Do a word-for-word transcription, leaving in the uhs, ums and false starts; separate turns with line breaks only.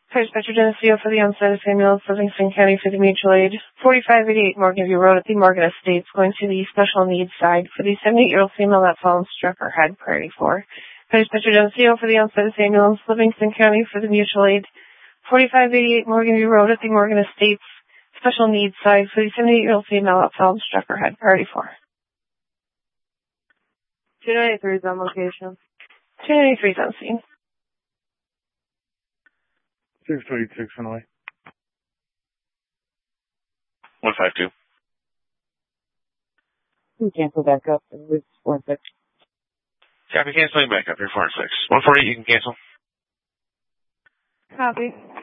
Dispatcher Geneseo for the unsighted ambulance, Livingston County for the mutual aid. forty-five eighty-eight Morgan View Road at the Morgan Estates, going to the special needs side for the seventy-eight-year-old female that fell and struck her head, priority four. Dispatcher Geneseo for the unsighted ambulance, Livingston County for the mutual aid. forty-five eighty-eight Morgan View Road at the Morgan Estates, special needs side for the seventy-eight-year-old female that fell and struck her head, priority four.
two ninety-three is on location.
two ninety-three is on scene.
six twenty-six Illinois.
one five two.
You can cancel back up. It was four six.
Copy, canceling back up here, four and six. one forty, you can cancel.
Copy.